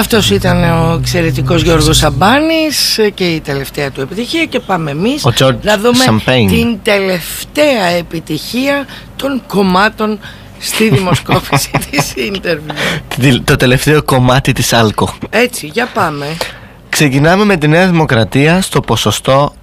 Αυτός ήταν ο εξαιρετικός Γιώργος Σαμπάνης και η τελευταία του επιτυχία. Και πάμε εμείς να δούμε την τελευταία επιτυχία των κομμάτων στη δημοσκόπηση της Interview. Το τελευταίο κομμάτι της Άλκο. Έτσι, για πάμε. Ξεκινάμε με τη Νέα Δημοκρατία στο ποσοστό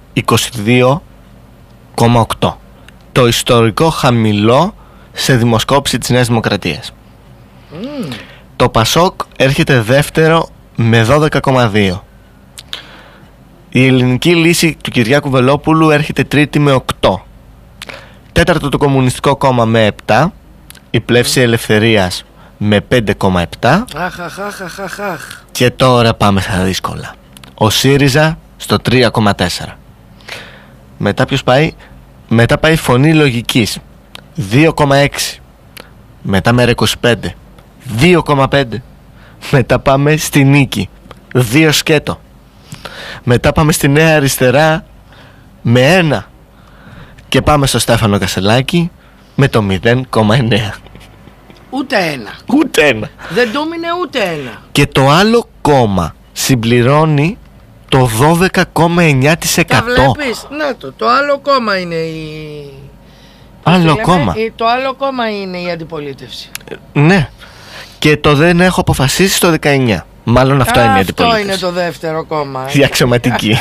22,8. Το ιστορικό χαμηλό σε δημοσκόπηση της Νέας Δημοκρατίας. Το Πασόκ έρχεται δεύτερο με 12,2. Η Ελληνική Λύση του Κυριάκου Βελόπουλου έρχεται τρίτη με 8. Τέταρτο το Κομμουνιστικό Κόμμα με 7. Η Πλεύση Ελευθερίας με 5,7. Και τώρα πάμε στα δύσκολα. Ο ΣΥΡΙΖΑ στο 3,4. Μετά ποιος πάει? Μετά πάει Φωνή Λογικής 2,6. Μετά ΜΕΡΑ25 2,5. Μετά πάμε στη Νίκη 2 σκέτο. Μετά πάμε στη Νέα Αριστερά με 1. Και πάμε στο Στέφανο Κασελάκη με το 0,9. Ούτε ένα. Ούτε ένα. Δεν το μείνε ούτε ένα. Και το άλλο κόμμα συμπληρώνει το 12,9%. Τα βλέπεις? Να το άλλο κόμμα είναι η... Άλλο κόμμα. Το άλλο κόμμα είναι η αντιπολίτευση. Ναι. Και το δεν έχω αποφασίσει στο 19. Μάλλον αυτό είναι η αντιπολίτευση. Αυτό είναι το δεύτερο κόμμα. Η αξιωματική.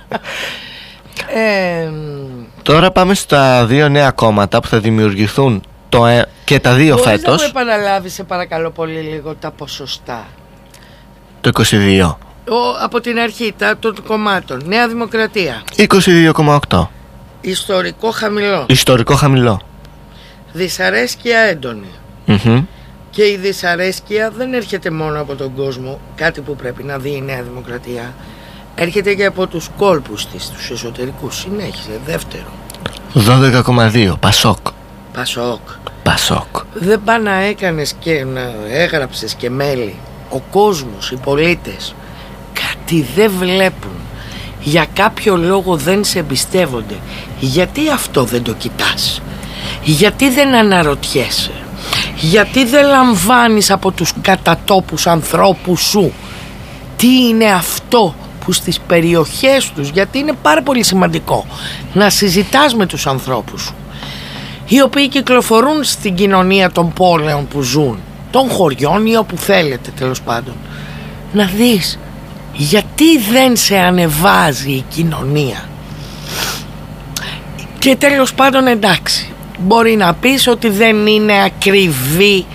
Τώρα πάμε στα δύο νέα κόμματα που θα δημιουργηθούν και τα δύο φέτος. Μπορείς να μου επαναλάβεις σε παρακαλώ πολύ λίγο τα ποσοστά? Το 22. Από την αρχή των κομμάτων. Νέα Δημοκρατία 22,8. Ιστορικό χαμηλό. Ιστορικό χαμηλό. Δυσαρέσκεια έντονη. Και η δυσαρέσκεια δεν έρχεται μόνο από τον κόσμο. Κάτι που πρέπει να δει η Νέα Δημοκρατία. Έρχεται και από τους κόλπους της, τους εσωτερικούς. Συνέχισε, δεύτερο 12,2. Πασόκ. Πασόκ. Δεν πά να έκανες και να έγραψες και μέλη. Ο κόσμος, οι πολίτες κάτι δεν βλέπουν. Για κάποιο λόγο δεν σε εμπιστεύονται. Γιατί αυτό δεν το κοιτάς? Γιατί δεν αναρωτιέσαι? Γιατί δεν λαμβάνεις από τους κατατόπους ανθρώπους σου τι είναι αυτό που στις περιοχές τους, γιατί είναι πάρα πολύ σημαντικό να συζητάς με τους ανθρώπους σου, οι οποίοι κυκλοφορούν στην κοινωνία των πόλεων που ζουν, των χωριών ή όπου θέλετε τέλος πάντων, να δεις γιατί δεν σε ανεβάζει η κοινωνία. Και τέλος πάντων εντάξει, μπορεί να πεις ότι δεν είναι ακριβή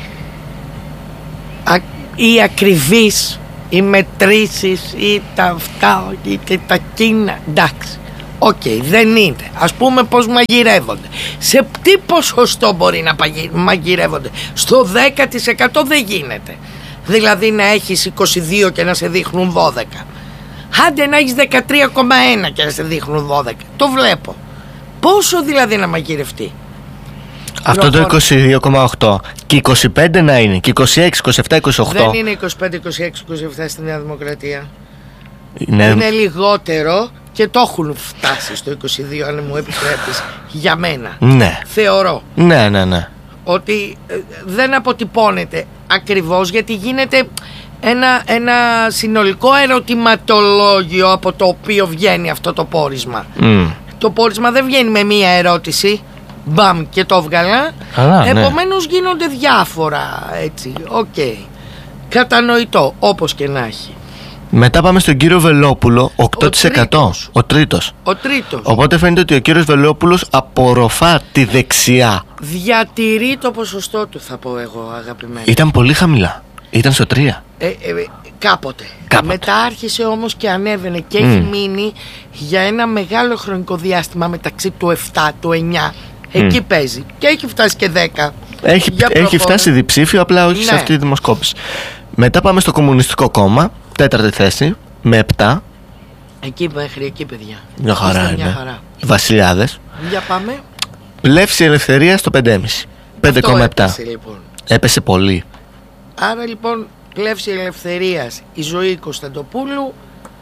ή ακριβής οι μετρήσεις ή τα αυτά ή τα κίνα. Εντάξει, δεν είναι. Ας πούμε πως μαγειρεύονται. Σε τι ποσοστό μπορεί να μαγειρεύονται? Στο 10% δεν γίνεται. Δηλαδή να έχεις 22 και να σε δείχνουν 12. Άντε να έχεις 13,1 και να σε δείχνουν 12. Το βλέπω. Πόσο δηλαδή να μαγειρευτεί? Αυτό το 22,8 και 25 να είναι, και 26, 27, 28. Δεν είναι 25, 26, 27 στη Νέα Δημοκρατία. Είναι λιγότερο και το έχουν φτάσει στο 22, αν μου επιτρέπεις, για μένα. Ναι. Θεωρώ. Ναι. Ότι δεν αποτυπώνεται ακριβώς, γιατί γίνεται ένα συνολικό ερωτηματολόγιο από το οποίο βγαίνει αυτό το πόρισμα. Το πόρισμα δεν βγαίνει με μία ερώτηση, μπαμ και το έβγαλα. Επομένως γίνονται διάφορα, έτσι. Κατανοητό, όπως και να έχει. Μετά πάμε στον κύριο Βελόπουλο, 8%. Ο τρίτος. Οπότε φαίνεται ότι ο κύριος Βελόπουλος απορροφά τη δεξιά. Διατηρεί το ποσοστό του, θα πω εγώ, αγαπημένο. Ήταν πολύ χαμηλά. Ήταν στο 3. Κάποτε. Μετά άρχισε όμως και ανέβαινε και έχει μείνει για ένα μεγάλο χρονικό διάστημα μεταξύ του 7, του 9. Εκεί παίζει. Και έχει φτάσει και 10. Έχει φτάσει διψήφιο, απλά όχι σε αυτή τη δημοσκόπηση. Μετά πάμε στο Κομμουνιστικό Κόμμα, τέταρτη θέση, με 7. Εκεί μέχρι εκεί, παιδιά. Μια χαρά είναι. Οι βασιλιάδες. Για πάμε. Πλεύση Ελευθερία στο 5,5. 5,7. Λοιπόν. Έπεσε πολύ. Άρα λοιπόν, Πλεύση Ελευθερίας, η Ζωή Κωνσταντοπούλου,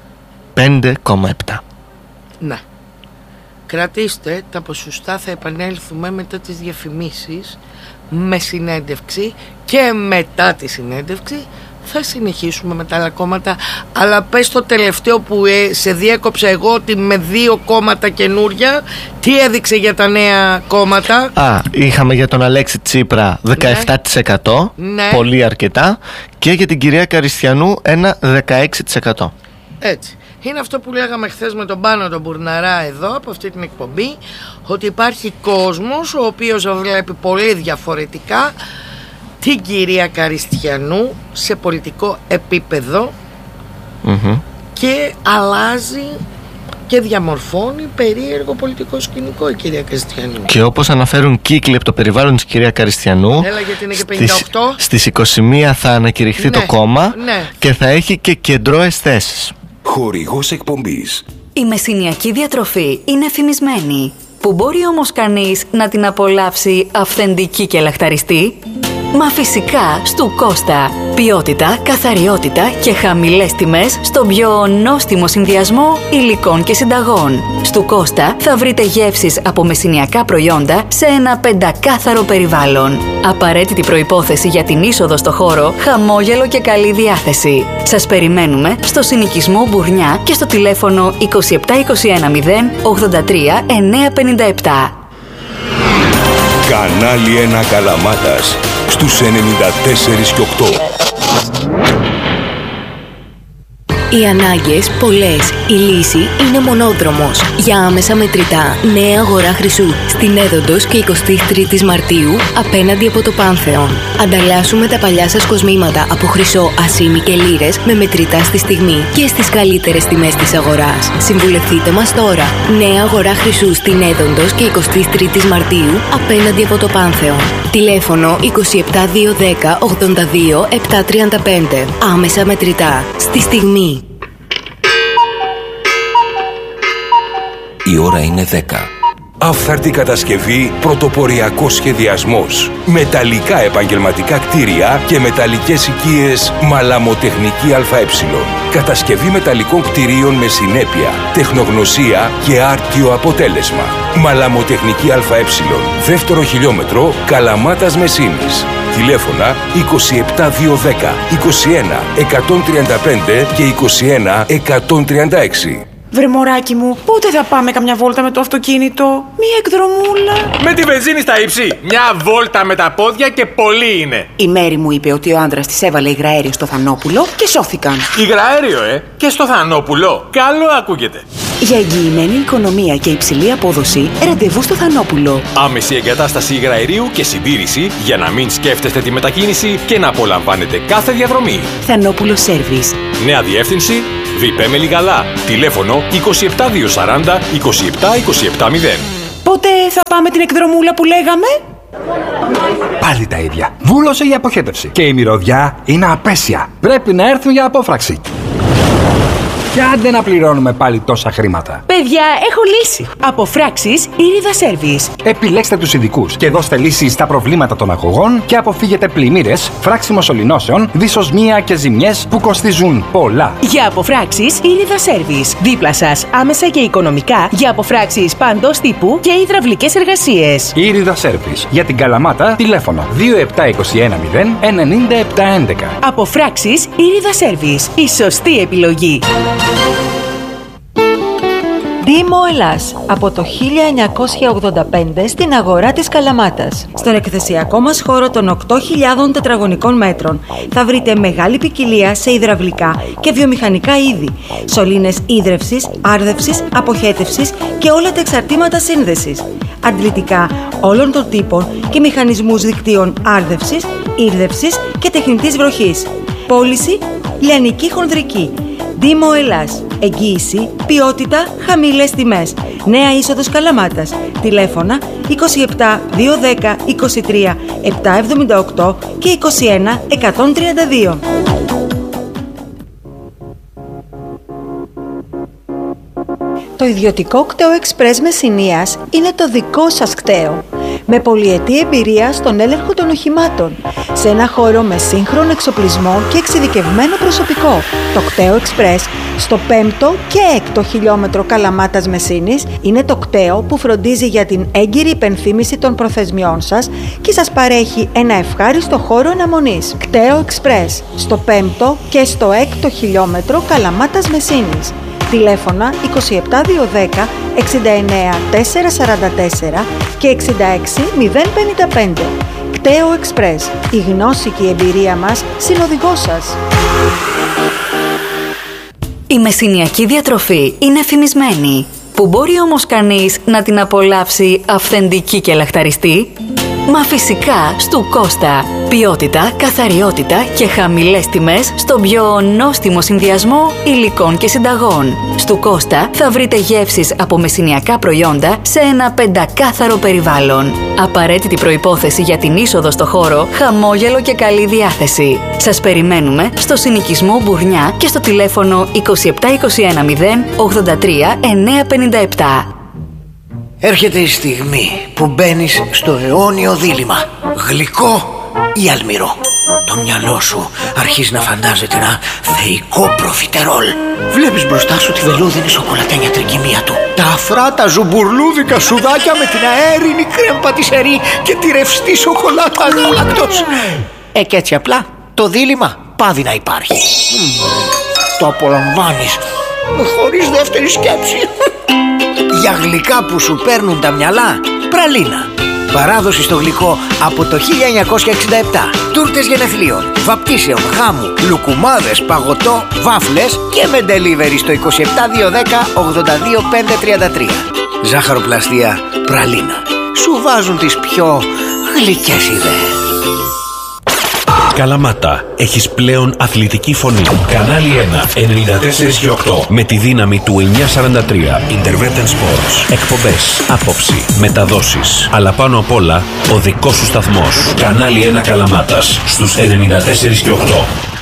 5,7. Να. Κρατήστε τα ποσοστά, θα επανέλθουμε μετά τις διαφημίσεις με συνέντευξη και μετά τη συνέντευξη θα συνεχίσουμε με τα άλλα κόμματα. Αλλά πες το τελευταίο που σε διέκοψα εγώ, ότι με 2 κόμματα καινούρια, τι έδειξε για τα νέα κόμματα? Είχαμε για τον Αλέξη Τσίπρα 17%, ναι. Πολύ αρκετά, και για την κυρία Καριστιανού ένα 16%. Έτσι. Είναι αυτό που λέγαμε χθες με τον Πάνο τον Μπουρναρά εδώ από αυτή την εκπομπή, ότι υπάρχει κόσμος ο οποίος βλέπει πολύ διαφορετικά την κυρία Καριστιανού σε πολιτικό επίπεδο και αλλάζει και διαμορφώνει περίεργο πολιτικό σκηνικό η κυρία Καριστιανού. Και όπως αναφέρουν κύκλοι από το περιβάλλον της κυρία Καριστιανού, γιατί είναι και 58. Στις 21 θα ανακηρυχθεί το κόμμα και θα έχει και κεντρώες θέσεις. Χορηγός εκπομπής. Η μεσηνιακή διατροφή είναι εφημισμένη. Που μπορεί όμως κανείς να την απολαύσει αυθεντική και λαχταριστή? Μα φυσικά στου Κώστα. Ποιότητα, καθαριότητα και χαμηλές τιμές στον πιο νόστιμο συνδυασμό υλικών και συνταγών. Στου Κώστα θα βρείτε γεύσεις από μεσηνιακά προϊόντα σε ένα πεντακάθαρο περιβάλλον. Απαραίτητη προϋπόθεση για την είσοδο στο χώρο, χαμόγελο και καλή διάθεση. Σας περιμένουμε στο συνοικισμό Μπουρνιά και στο τηλέφωνο 27210 83 957. Κανάλι 1 Καλαμάτας στους 94 και 8. Οι ανάγκες πολλές, η λύση είναι μονόδρομος. Για άμεσα μετρητά, νέα αγορά Χρυσού, στην Έδοντος και 23 Μαρτίου, απέναντι από το Πάνθεον. Ανταλλάσσουμε τα παλιά σας κοσμήματα από χρυσό, ασήμι και λίρες με μετρητά στη στιγμή και στις καλύτερες τιμές της αγοράς. Συμβουλευτείτε μας τώρα. Νέα αγορά Χρυσού στην Έδοντος και 23 Μαρτίου, απέναντι από το Πάνθεον. Τηλέφωνο 27210 82 735. Άμεσα μετρητά. Στη στιγμή. Η ώρα είναι 10. Αυθαρτή κατασκευή, πρωτοποριακός σχεδιασμός. Μεταλλικά επαγγελματικά κτίρια και μεταλλικές οικίες Μαλαμοτεχνική ΑΕ. Κατασκευή μεταλλικών κτιρίων με συνέπεια, τεχνογνωσία και άρτιο αποτέλεσμα. Μαλαμοτεχνική ΑΕ. Δεύτερο χιλιόμετρο, Καλαμάτας Μεσίνης. Τηλέφωνα 27210 21 135 και 21 136. Βρε μωράκι μου, πότε θα πάμε καμιά βόλτα με το αυτοκίνητο? Μία εκδρομούλα. Με τη βενζίνη στα ύψη. Μια βόλτα με τα πόδια και πολύ είναι. Η Μέρη μου είπε ότι ο άντρας της έβαλε υγραέριο στο Θανόπουλο και σώθηκαν. Υγραέριο, και στο Θανόπουλο. Καλό ακούγεται. Για εγγυημένη οικονομία και υψηλή απόδοση, ραντεβού στο Θανόπουλο. Άμεση εγκατάσταση υγραερίου και συντήρηση για να μην σκέφτεστε τη μετακίνηση και να απολαμβάνετε κάθε διαδρομή. Θανόπουλο Σέρβις. Νέα διεύθυνση Βιπέ Μελιγαλά. Τηλέφωνο 27240 27270. Πότε θα πάμε την εκδρομούλα που λέγαμε? Πάλι τα ίδια. Βούλωσε η αποχέτευση. Και η μυρωδιά είναι απέσια. Πρέπει να έρθουν για απόφραξη. Και άντε να πληρώνουμε πάλι τόσα χρήματα. Παιδιά, έχω λύση. Αποφράξεις Ήριδα Σέρβις. Επιλέξτε τους ειδικούς και δώστε λύσεις στα προβλήματα των αγωγών και αποφύγετε πλημμύρες, φράξιμο σωληνώσεων, δυσοσμία και ζημιές που κοστίζουν πολλά. Για αποφράξεις Ήριδα Σέρβις. Δίπλα σας, άμεσα και οικονομικά, για αποφράξεις παντός τύπου και υδραυλικές εργασίες. Ήριδα Σέρβις. Για την Καλαμάτα, τηλέφωνο 27210 9711. Αποφράξεις Ήριδα Σέρβις. Η σωστή επιλογή. Δήμο Ελλάς, από το 1985 στην αγορά της Καλαμάτας. Στον εκθεσιακό μας χώρο των 8.000 τετραγωνικών μέτρων θα βρείτε μεγάλη ποικιλία σε υδραυλικά και βιομηχανικά είδη, σωλήνες ίδρευσης, άρδευσης, αποχέτευσης και όλα τα εξαρτήματα σύνδεσης, αντλητικά όλων των τύπων και μηχανισμούς δικτύων άρδευσης, ήρδευσης και τεχνητής βροχής, πώληση, λιανική χονδρική. Δήμο Ελλάς. Εγγύηση, ποιότητα, χαμηλές τιμές. Νέα είσοδος Καλαμάτας. Τηλέφωνα 27 210 23 778 και 21 132. Το ιδιωτικό κτέο Express Μεσσηνίας είναι το δικό σας κτέο. με πολυετή εμπειρία στον έλεγχο των οχημάτων, σε ένα χώρο με σύγχρονο εξοπλισμό και εξειδικευμένο προσωπικό. Το κταίο Express, στο 5ο και 6ο χιλιόμετρο Καλαμάτας Μεσίνης, είναι το κταίο που φροντίζει για την έγκυρη υπενθύμηση των προθεσμιών σας και σας παρέχει ένα ευχάριστο χώρο αναμονής. Κταίο Express, στο 5ο και στο 6ο χιλιόμετρο Καλαμάτας Μεσίνης. Τηλέφωνα 27210 69 444 και 66 055. Κταίο Express. Η γνώση και η εμπειρία μας συνοδηγός σας. Η μεσσηνιακή διατροφή είναι εφημισμένη. Που μπορεί όμως κανείς να την απολαύσει αυθεντική και λαχταριστή? Μα φυσικά στου Κώστα. Ποιότητα, καθαριότητα και χαμηλές τιμές στον πιο νόστιμο συνδυασμό υλικών και συνταγών. Στου Κώστα θα βρείτε γεύσεις από μεσσηνιακά προϊόντα σε ένα πεντακάθαρο περιβάλλον. Απαραίτητη προϋπόθεση για την είσοδο στο χώρο, χαμόγελο και καλή διάθεση. Σας περιμένουμε στο συνοικισμό Μπουρνιά και στο τηλέφωνο 27210 83 957. Έρχεται η στιγμή που μπαίνεις στο αιώνιο δίλημμα. Γλυκό ή αλμυρό. Το μυαλό σου αρχίζει να φαντάζεται ένα θεϊκό προφιτερόλ. Βλέπεις μπροστά σου τη βελούδινη σοκολατένια τρικυμία του, τα αφράτα ζουμπουρλούδικα σουδάκια με την αέρινη κρέμ πατισερή και τη ρευστή σοκολάτα γάλακτος. Και έτσι απλά το δίλημμα πάβει να υπάρχει. Το απολαμβάνεις χωρίς δεύτερη σκέψη. Για γλυκά που σου παίρνουν τα μυαλά, πραλίνα. Παράδοση στο γλυκό από το 1967. Τούρτες γενεθλίων, βαπτίσεων, γάμου, λουκουμάδες, παγωτό, βάφλες και με delivery στο 27210 82533. Ζάχαροπλαστεία πραλίνα. Σου βάζουν τις πιο γλυκές ιδέες. Καλαμάτα, έχεις πλέον αθλητική φωνή. Κανάλι 1, 94 και 8. Με τη δύναμη του 943. Intervention Sports. Εκπομπές, άποψη, μεταδόσεις. Αλλά πάνω απ' όλα, ο δικός σου σταθμός. Κανάλι 1 Καλαμάτας, στους 94 και 8.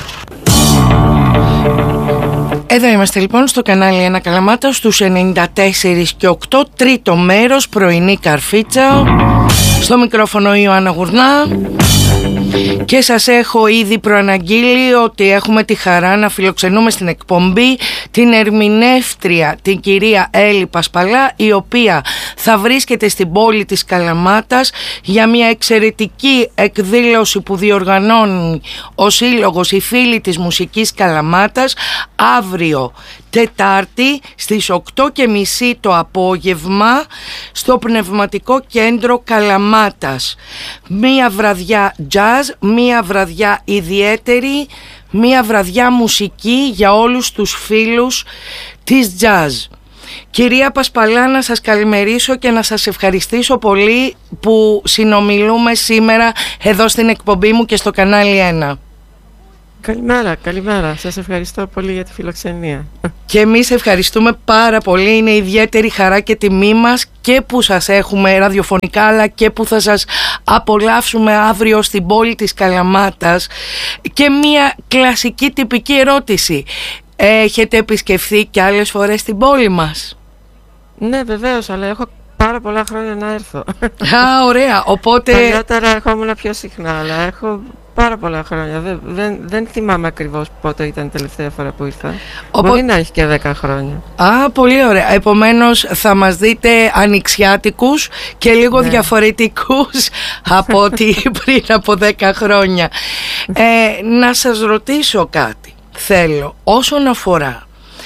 Εδώ είμαστε λοιπόν στο κανάλι 1 Καλαμάτα στους 94 και 8, τρίτο μέρος, πρωινή καρφίτσα. Στο μικρόφωνο Ιωάννα Γουρνά. Και σας έχω ήδη προαναγγείλει ότι έχουμε τη χαρά να φιλοξενούμε στην εκπομπή την ερμηνεύτρια, την κυρία Έλλη Πασπαλά, η οποία θα βρίσκεται στην πόλη της Καλαμάτας για μια εξαιρετική εκδήλωση που διοργανώνει ο Σύλλογος Οι Φίλοι της Μουσικής Καλαμάτας αύριο Τετάρτη στις 8:30 το απόγευμα στο Πνευματικό Κέντρο Καλαμάτας. Μία βραδιά jazz, μία βραδιά ιδιαίτερη, μία βραδιά μουσική για όλους τους φίλους της jazz. Κυρία Πασπαλά, να σας καλημερίσω και να σας ευχαριστήσω πολύ που συνομιλούμε σήμερα εδώ στην εκπομπή μου και στο κανάλι 1. Καλημέρα. Σας ευχαριστώ πολύ για τη φιλοξενία. Και εμείς ευχαριστούμε πάρα πολύ. Είναι ιδιαίτερη χαρά και τιμή μας και που σας έχουμε ραδιοφωνικά, αλλά και που θα σας απολαύσουμε αύριο στην πόλη της Καλαμάτας. Και μια κλασική τυπική ερώτηση. Έχετε επισκεφθεί και άλλες φορές την πόλη μας? Ναι, βεβαίως, αλλά έχω πάρα πολλά χρόνια να έρθω. Α, ωραία. Οπότε... Παλιότερα ερχόμουν πιο συχνά, αλλά έχω πάρα πολλά χρόνια. Δεν θυμάμαι ακριβώς πότε ήταν η τελευταία φορά που ήρθα. Μπορεί να έχει και 10 χρόνια. Α, πολύ ωραία. Επομένως θα μας δείτε ανοιξιάτικους και λίγο διαφορετικούς από ό,τι πριν από 10 χρόνια. Να σας ρωτήσω κάτι. Θέλω, όσον αφορά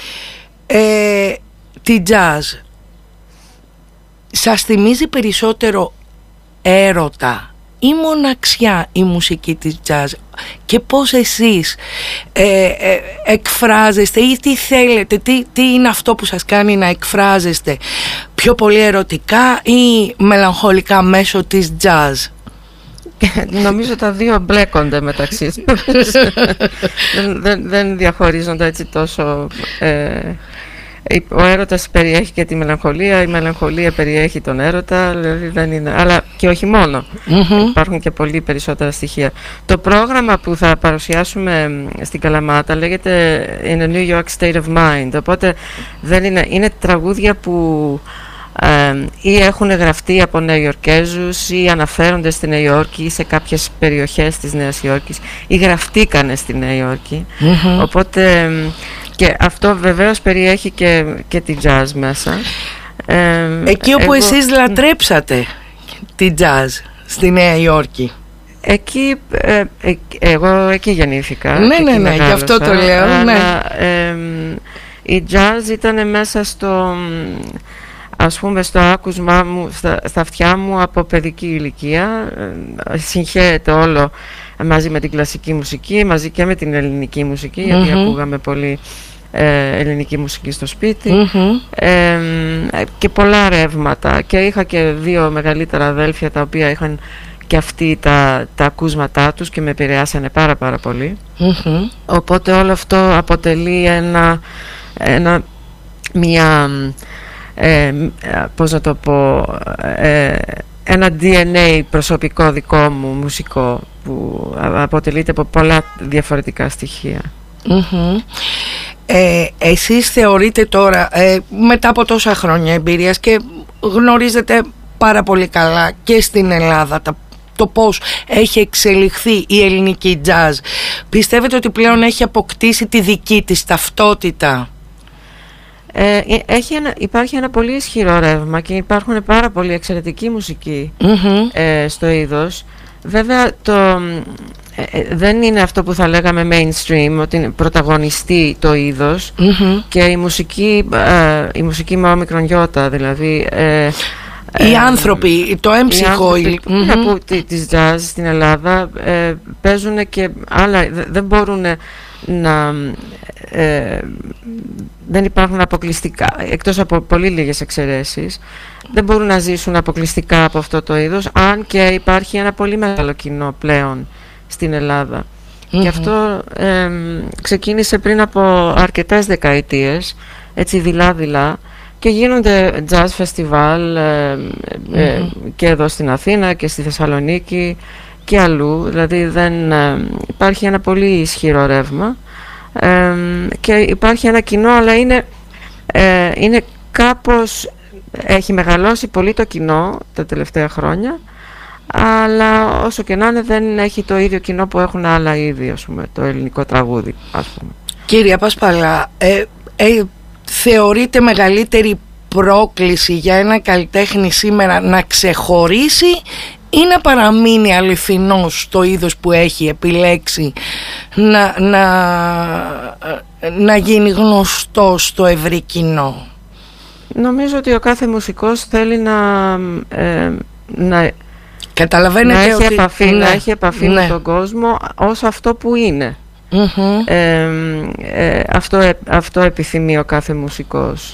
τη jazz, σας θυμίζει περισσότερο έρωτα ή μοναξιά η μουσική της jazz, και πώς εσείς εκφράζεστε ή τι θέλετε, τι είναι αυτό που σας κάνει να εκφράζεστε πιο πολύ ερωτικά ή μελαγχολικά μέσω της jazz? Νομίζω τα δύο μπλέκονται μεταξύ τους. δεν διαχωρίζονται έτσι τόσο. Ο έρωτας περιέχει και τη μελαγχολία, η μελαγχολία περιέχει τον έρωτα, δηλαδή δεν είναι, αλλά και όχι μόνο. Υπάρχουν και πολύ περισσότερα στοιχεία. Το πρόγραμμα που θα παρουσιάσουμε στην Καλαμάτα λέγεται In a New York State of Mind, οπότε δεν είναι τραγούδια που ή έχουν γραφτεί από Νεοϊορκέζους ή αναφέρονται στη Νέα Υόρκη ή σε κάποιες περιοχές της Νέας Υόρκης ή γραφτήκανε στη Νέα Υόρκη. Οπότε και αυτό βεβαίως περιέχει και τη jazz μέσα. Εκεί όπου εσείς λατρέψατε τη jazz στη Νέα Υόρκη. Εκεί, εγώ εκεί γεννήθηκα. Ναι, γι' αυτό το λέω. Η jazz ήταν μέσα στο, ας πούμε, στο άκουσμά μου, στα αυτιά μου από παιδική ηλικία. Συγχέεται όλο μαζί με την κλασική μουσική, μαζί και με την ελληνική μουσική, γιατί ακούγαμε πολύ ελληνική μουσική στο σπίτι, και πολλά ρεύματα, και είχα και 2 μεγαλύτερα αδέλφια τα οποία είχαν και αυτοί τα ακούσματά τους και με επηρεάσανε πάρα πολύ. Οπότε όλο αυτό αποτελεί πώς να το πω, ένα DNA προσωπικό δικό μου μουσικό που αποτελείται από πολλά διαφορετικά στοιχεία. Εσείς θεωρείτε τώρα, μετά από τόσα χρόνια εμπειρίας, και γνωρίζετε πάρα πολύ καλά και στην Ελλάδα το πώς έχει εξελιχθεί η ελληνική jazz, πιστεύετε ότι πλέον έχει αποκτήσει τη δική της ταυτότητα? Υπάρχει ένα πολύ ισχυρό ρεύμα και υπάρχουν πάρα πολύ εξαιρετική μουσική στο είδος. Βέβαια δεν είναι αυτό που θα λέγαμε mainstream, ότι είναι πρωταγωνιστή το είδος, και η μουσική με όμικρον γιώτα, δηλαδή οι άνθρωποι, το έμψυχο της jazz στην Ελλάδα παίζουν και άλλα, δεν μπορούν να δεν υπάρχουν αποκλειστικά, εκτός από πολύ λίγες εξαιρέσεις, δεν μπορούν να ζήσουν αποκλειστικά από αυτό το είδος, αν και υπάρχει ένα πολύ μεγάλο κοινό πλέον στην Ελλάδα. Και αυτό ξεκίνησε πριν από αρκετές δεκαετίες, έτσι δειλά-δειλά, και γίνονται jazz festival και εδώ στην Αθήνα και στη Θεσσαλονίκη και αλλού, δηλαδή υπάρχει ένα πολύ ισχυρό ρεύμα, και υπάρχει ένα κοινό, αλλά είναι κάπως, έχει μεγαλώσει πολύ το κοινό τα τελευταία χρόνια, αλλά όσο και να είναι δεν έχει το ίδιο κοινό που έχουν άλλα είδη, ας πούμε, το ελληνικό τραγούδι, ας πούμε. Κύριε Πασπαλά, θεωρείται μεγαλύτερη πρόκληση για ένα καλλιτέχνη σήμερα να ξεχωρίσει ή να παραμείνει αληθινός στο είδος που έχει επιλέξει, να γίνει γνωστός στο ευρύ κοινό? Νομίζω ότι ο κάθε μουσικός θέλει να έχει επαφή με τον κόσμο ως αυτό που είναι. Αυτό επιθυμεί ο κάθε μουσικός,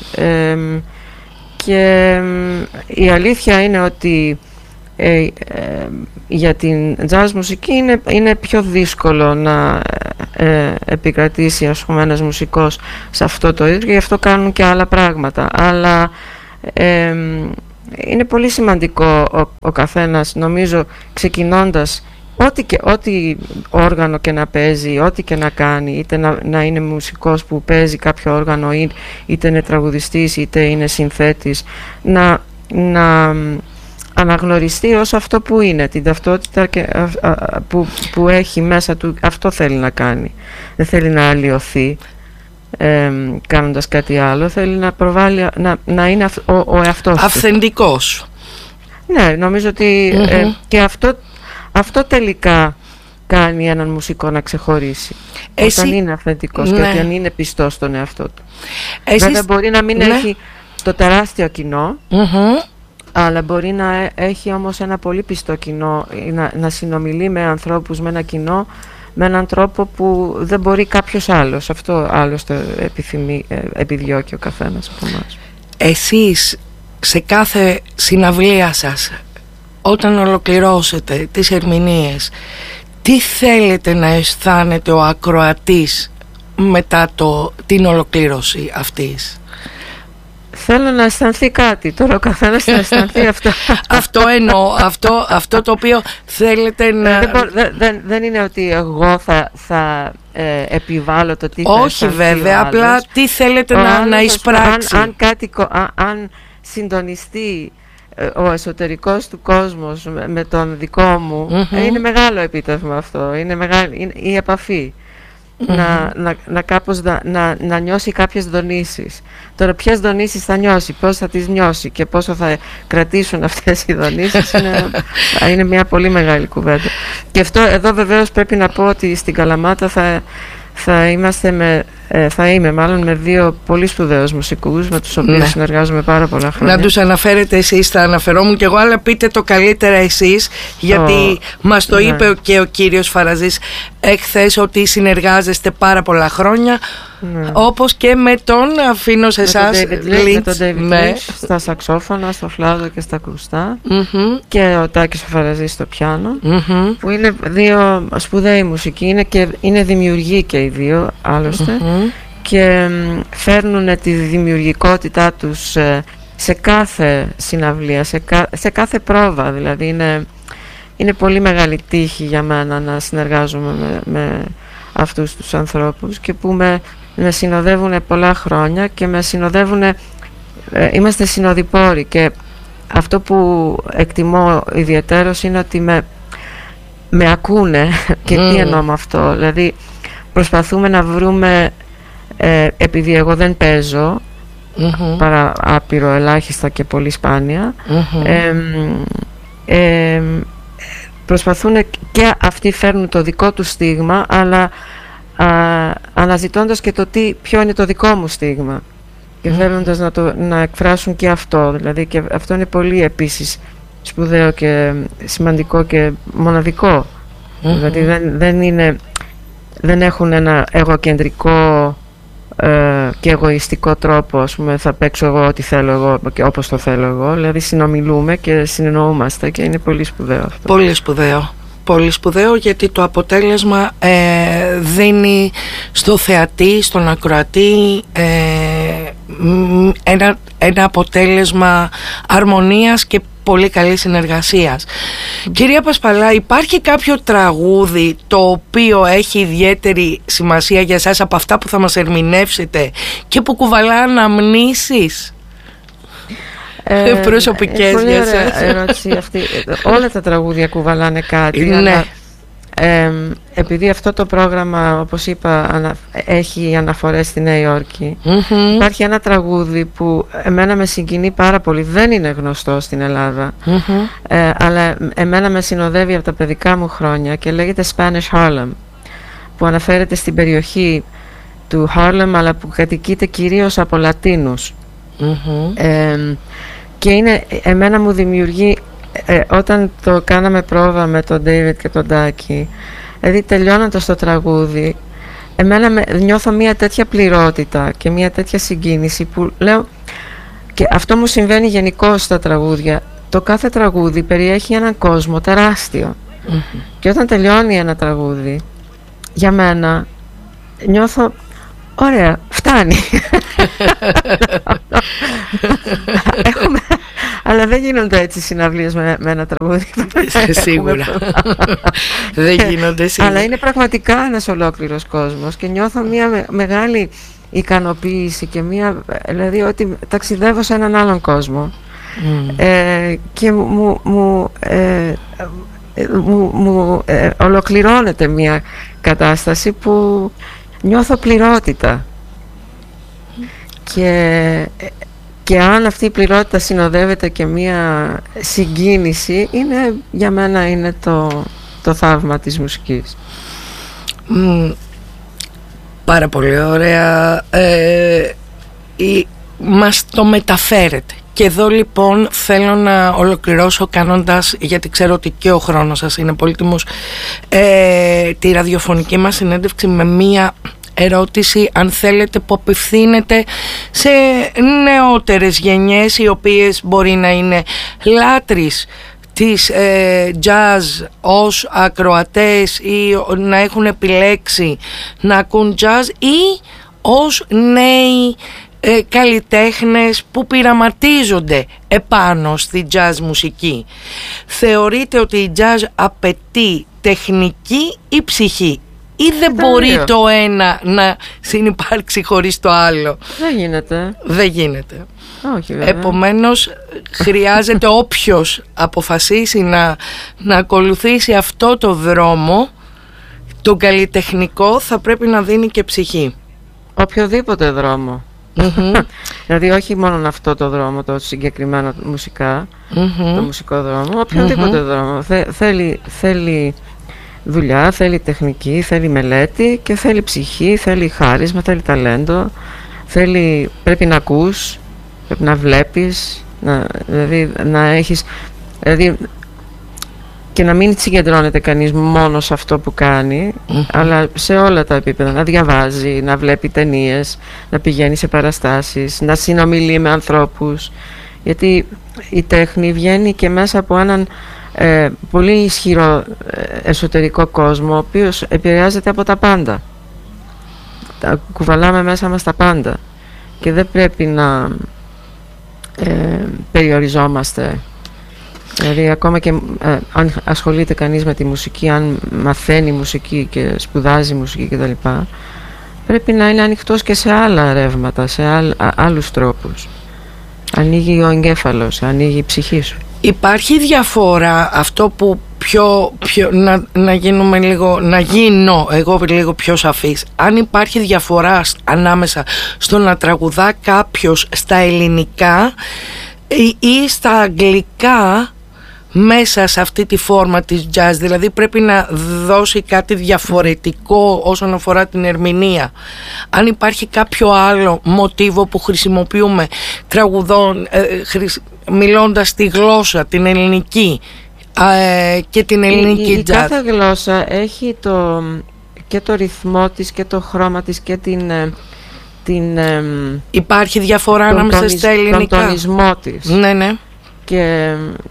και η αλήθεια είναι ότι για την jazz μουσική είναι πιο δύσκολο να επικρατήσει, ας πούμε, ένας μουσικός σε αυτό το ίδιο, και γι' αυτό κάνουν και άλλα πράγματα, αλλά είναι πολύ σημαντικό ο καθένας, νομίζω, ξεκινώντας, ό,τι όργανο και να παίζει, ό,τι και να κάνει, είτε να είναι μουσικός που παίζει κάποιο όργανο, είτε είναι τραγουδιστής, είτε είναι συνθέτης, να αναγνωριστεί ως αυτό που είναι, την ταυτότητα που έχει μέσα του. Αυτό θέλει να κάνει. Δεν θέλει να αλλοιωθεί κάνοντας κάτι άλλο. Θέλει να προβάλλει, να είναι ο εαυτός του. Αυθεντικός. Ναι, νομίζω ότι και αυτό τελικά κάνει έναν μουσικό να ξεχωρίσει. Όταν είναι αυθεντικός, και όταν είναι πιστός στον εαυτό του. Βέβαια μπορεί να μην έχει το τεράστιο κοινό, αλλά μπορεί να έχει όμως ένα πολύ πιστό κοινό, να συνομιλεί με ανθρώπους, με ένα κοινό, με έναν τρόπο που δεν μπορεί κάποιος άλλος. Αυτό άλλωστε επιδιώκει ο καθένας από εμάς. Εσείς σε κάθε συναυλία σας, όταν ολοκληρώσετε τις ερμηνείες, τι θέλετε να αισθάνεται ο ακροατής μετά την ολοκλήρωση αυτής? Θέλω να αισθανθεί κάτι. Τώρα ο καθένας να αισθανθεί αυτό. Αυτό εννοώ. Αυτό το οποίο θέλετε να... Δεν είναι ότι εγώ θα επιβάλλω το τι θα Όχι βέβαια, απλά τι θέλετε να εισπράξει. Αν συντονιστεί ο εσωτερικός του κόσμος με τον δικό μου, είναι μεγάλο επίτευγμα αυτό, είναι μεγάλη η επαφή. Να κάπως να νιώσει κάποιες δονήσεις. Τώρα ποιες δονήσεις θα νιώσει, πώς θα τις νιώσει και πόσο θα κρατήσουν αυτές οι δονήσεις είναι μια πολύ μεγάλη κουβέντα. Και αυτό εδώ βεβαίως πρέπει να πω ότι στην Καλαμάτα θα είμαι μάλλον με δύο πολύ σπουδαίους μουσικούς με τους οποίους συνεργάζομαι πάρα πολλά χρόνια. Να τους αναφέρετε εσείς, θα αναφερόμουν κι εγώ, αλλά πείτε το καλύτερα εσείς, γιατί μας το είπε και ο κύριος Φαραζής εχθές ότι συνεργάζεστε πάρα πολλά χρόνια, όπως και με τον, αφήνω σε εσάς, με τον David Lynch στα σαξόφωνα, στο φλάδο και στα κρουστά, και ο Τάκης ο Φαραζής στο πιάνο, που είναι δύο σπουδαίοι μουσικοί, είναι δημιουργοί και οι δύο άλλωστε, και φέρνουν τη δημιουργικότητά τους σε κάθε συναυλία, σε κάθε πρόβα. Δηλαδή είναι πολύ μεγάλη τύχη για μένα να συνεργάζομαι με αυτούς τους ανθρώπους, και που με συνοδεύουν πολλά χρόνια και με συνοδεύουν, είμαστε συνοδοιπόροι, και αυτό που εκτιμώ ιδιαιτέρως είναι ότι με ακούνε. Και τι εννοώ με αυτό? Δηλαδή προσπαθούμε να βρούμε, επειδή εγώ δεν παίζω παρά άπειρο ελάχιστα και πολύ σπάνια, προσπαθούν και αυτοί φέρνουν το δικό του στίγμα, αλλά αναζητώντας και ποιο είναι το δικό μου στίγμα, και θέλοντας να εκφράσουν και αυτό. Δηλαδή και αυτό είναι πολύ επίσης σπουδαίο και σημαντικό και μοναδικό. Δηλαδή δεν έχουν ένα εγωκεντρικό και εγωιστικό τρόπο, ας πούμε, θα παίξω εγώ ό,τι θέλω εγώ και όπως το θέλω εγώ. Δηλαδή συνομιλούμε και συνεννοούμαστε, και είναι πολύ σπουδαίο αυτό. Πολύ σπουδαίο. Πολύ σπουδαίο, γιατί το αποτέλεσμα δίνει στο θεατή, στον ακροατή, ένα αποτέλεσμα αρμονίας και πολύ καλή συνεργασίας. Κυρία Πασπαλά, υπάρχει κάποιο τραγούδι το οποίο έχει ιδιαίτερη σημασία για εσάς από αυτά που θα μας ερμηνεύσετε και που κουβαλά αναμνήσεις προσωπικές για εσάς? Πολύ ωραία ερώτηση αυτή. Όλα τα τραγούδια κουβαλάνε κάτι. Ναι. Αλλά, επειδή αυτό το πρόγραμμα, όπως είπα, έχει αναφορές στη Νέα Υόρκη, υπάρχει ένα τραγούδι που εμένα με συγκινεί πάρα πολύ. Δεν είναι γνωστό στην Ελλάδα, αλλά εμένα με συνοδεύει από τα παιδικά μου χρόνια και λέγεται Spanish Harlem, που αναφέρεται στην περιοχή του Harlem, αλλά που κατοικείται κυρίως από Λατίνους. Και εμένα μου δημιουργεί, όταν το κάναμε πρόβα με τον David και τον Τάκη, δηλαδή τελειώνοντας το τραγούδι, εμένα νιώθω μια τέτοια πληρότητα και μια τέτοια συγκίνηση που λέω, και αυτό μου συμβαίνει γενικώς στα τραγούδια, το κάθε τραγούδι περιέχει έναν κόσμο τεράστιο, και όταν τελειώνει ένα τραγούδι, για μένα νιώθω ωραία, φτάνει. Αλλά δεν γίνονται έτσι συναυλίες με ένα τραγούδι. Σίγουρα. Δεν γίνονται σίγουρα. Αλλά είναι πραγματικά ένας ολόκληρος κόσμος, και νιώθω μια μεγάλη ικανοποίηση και δηλαδή ότι ταξιδεύω σε έναν άλλον κόσμο. Και μου ολοκληρώνεται μια κατάσταση που νιώθω πληρότητα, και αν αυτή η πληρότητα συνοδεύεται και μια συγκίνηση, για μένα είναι το θαύμα της μουσικής. Πάρα πολύ ωραία. Μας το μεταφέρετε. Και εδώ λοιπόν θέλω να ολοκληρώσω κάνοντας, γιατί ξέρω ότι και ο χρόνος σας είναι πολύτιμος, τη ραδιοφωνική μας συνέντευξη με μία ερώτηση, αν θέλετε, που απευθύνεται σε νεότερες γενιές, οι οποίες μπορεί να είναι λάτρεις της jazz ως ακροατές, ή να έχουν επιλέξει να ακούν jazz, ή ως νέοι καλλιτέχνες που πειραματίζονται επάνω στη jazz μουσική. Θεωρείτε ότι η jazz απαιτεί τεχνική ή ψυχή, ή δεν μπορεί το ένα να συνυπάρξει χωρίς το άλλο? Δεν γίνεται. Δεν γίνεται. Όχι, βέβαια. Επομένως χρειάζεται όποιος αποφασίσει να ακολουθήσει αυτό το δρόμο, τον καλλιτεχνικό, θα πρέπει να δίνει και ψυχή. Οποιοδήποτε δρόμο. Δηλαδή όχι μόνο αυτό το δρόμο, το συγκεκριμένο μουσικά, το μουσικό δρόμο, οποιοδήποτε δρόμο. Θέλει δουλειά, θέλει τεχνική, θέλει μελέτη και θέλει ψυχή, θέλει χάρισμα, θέλει ταλέντο, πρέπει να ακούς, πρέπει να βλέπεις, δηλαδή να έχεις, δηλαδή και να μην συγκεντρώνεται κανείς μόνο σε αυτό που κάνει, αλλά σε όλα τα επίπεδα, να διαβάζει, να βλέπει ταινίες, να πηγαίνει σε παραστάσεις, να συνομιλεί με ανθρώπους, γιατί η τέχνη βγαίνει και μέσα από έναν πολύ ισχυρό εσωτερικό κόσμο, ο οποίος επηρεάζεται από τα πάντα. Κουβαλάμε μέσα μας τα πάντα και δεν πρέπει να περιοριζόμαστε. Δηλαδή ακόμα και αν ασχολείται κανείς με τη μουσική, αν μαθαίνει μουσική και σπουδάζει μουσική κτλ, πρέπει να είναι ανοιχτός και σε άλλα ρεύματα, σε άλλους τρόπους. Ανοίγει ο εγκέφαλος, ανοίγει η ψυχή σου. Υπάρχει διαφορά, αυτό που να γίνω εγώ λίγο πιο σαφής, αν υπάρχει διαφορά ανάμεσα στο να τραγουδά κάποιος στα ελληνικά ή στα αγγλικά μέσα σε αυτή τη φόρμα της jazz, δηλαδή πρέπει να δώσει κάτι διαφορετικό όσον αφορά την ερμηνεία. Αν υπάρχει κάποιο άλλο μοτίβο που χρησιμοποιούμε τραγουδών, μιλώντας τη γλώσσα, την ελληνική και την ελληνική jazz. Κάθε γλώσσα έχει και το ρυθμό της και το χρώμα της και υπάρχει διαφορά ανάμεσα στα ελληνικά, τον τονισμό της. Ναι. Και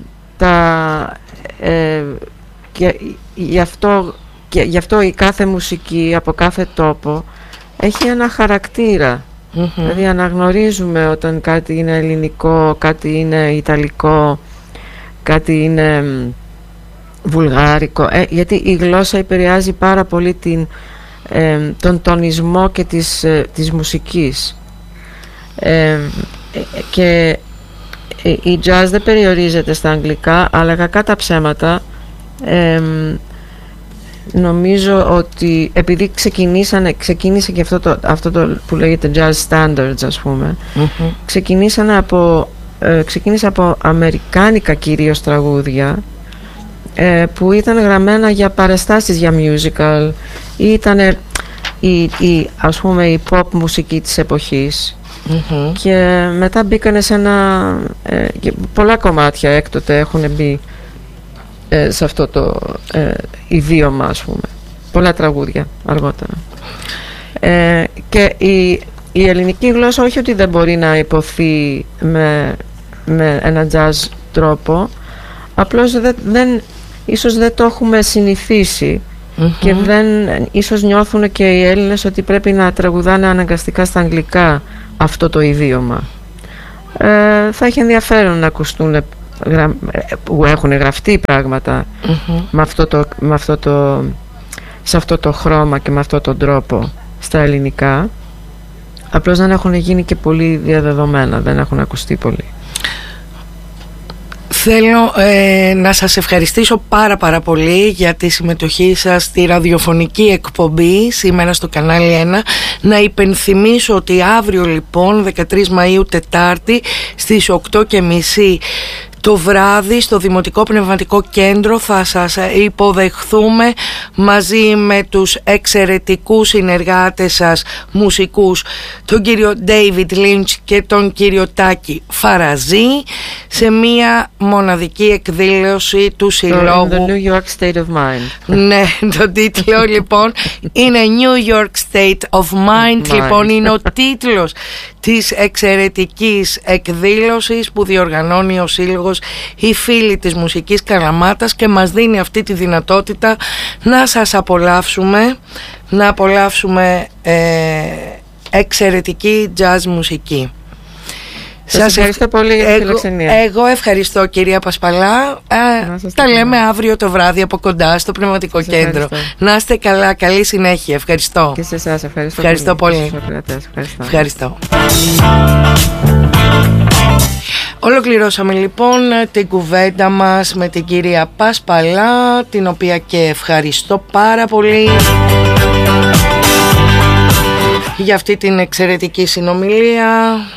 και γι' αυτό η κάθε μουσική από κάθε τόπο έχει ένα χαρακτήρα. Δηλαδή αναγνωρίζουμε όταν κάτι είναι ελληνικό, κάτι είναι ιταλικό, κάτι είναι βουλγάρικο, γιατί η γλώσσα επηρεάζει πάρα πολύ τον τονισμό και της μουσικής, και η jazz δεν περιορίζεται στα αγγλικά, αλλά κακά τα ψέματα νομίζω ότι επειδή ξεκίνησε και αυτό το που λέγεται jazz standards, ας πούμε, ξεκίνησε από αμερικάνικα κυρίως τραγούδια που ήταν γραμμένα για παραστάσεις, για musical, ή ήταν ας πούμε η pop μουσική της εποχής. Και μετά μπήκανε σε πολλά κομμάτια έκτοτε έχουν μπει σε αυτό το ιδίωμα, ας πούμε, πολλά τραγούδια αργότερα, και η ελληνική γλώσσα όχι ότι δεν μπορεί να υποθεί με ένα jazz τρόπο, απλώς ίσως δεν το έχουμε συνηθίσει, και ίσως νιώθουν και οι Έλληνες ότι πρέπει να τραγουδάνε αναγκαστικά στα αγγλικά αυτό το ιδίωμα. Θα έχει ενδιαφέρον να ακουστούν που έχουν γραφτεί πράγματα σε αυτό το χρώμα και με αυτόν τον τρόπο στα ελληνικά, απλώς δεν έχουν γίνει και πολύ διαδεδομένα, δεν έχουν ακουστεί πολύ. Θέλω να σας ευχαριστήσω πάρα πολύ για τη συμμετοχή σας στη ραδιοφωνική εκπομπή σήμερα στο κανάλι 1. Να υπενθυμίσω ότι αύριο λοιπόν 13 Μαΐου Τετάρτη στις 8:30 το βράδυ στο Δημοτικό Πνευματικό Κέντρο θα σας υποδεχθούμε μαζί με τους εξαιρετικούς συνεργάτες σας μουσικούς, τον κύριο David Lynch και τον κύριο Τάκη Φαραζή, σε μία μοναδική εκδήλωση του συλλόγου The New York State of Mind. Ναι, το τίτλο λοιπόν είναι New York State of Mind. Λοιπόν, είναι ο τίτλος της εξαιρετικής εκδήλωσης που διοργανώνει ο Σύλλογος Οι Φίλοι της Μουσικής Καλαμάτας και μας δίνει αυτή τη δυνατότητα να σας απολαύσουμε, να απολαύσουμε εξαιρετική jazz μουσική. Σας ευχαριστώ πολύ για τη φιλοξενία. Εγώ ευχαριστώ, κυρία Πασπαλά. Τα λέμε αύριο το βράδυ από κοντά στο Πνευματικό Κέντρο. Να είστε καλά, καλή συνέχεια. Ευχαριστώ. Και σε εσάς ευχαριστώ πολύ. Ευχαριστώ. Ολοκληρώσαμε λοιπόν την κουβέντα μας με την κυρία Πασπαλά, την οποία και ευχαριστώ πάρα πολύ για αυτή την εξαιρετική συνομιλία.